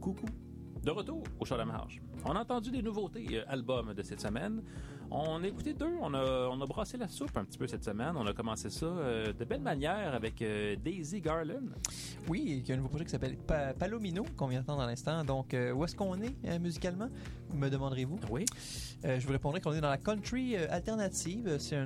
Coucou. De retour au Show de Marge. On a entendu des nouveautés albums de cette semaine. On a écouté deux. On a brassé la soupe un petit peu cette semaine. On a commencé ça de belle manière avec Daisy Garland. Oui, il y a un nouveau projet qui s'appelle Palomino, qu'on vient d'entendre à l'instant. Donc, où est-ce qu'on est musicalement, me demanderez-vous? Oui. Je vous répondrai qu'on est dans la country alternative. C'est